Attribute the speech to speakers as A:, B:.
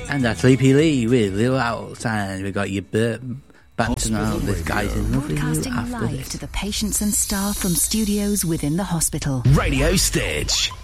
A: And that's Sleepy Lee with Little Owls, and we got your back to now. This guy's in love with you
B: Broadcasting
A: after
B: live
A: this.
B: to the patients and staff from studios within the hospital.
C: Radio Stitch.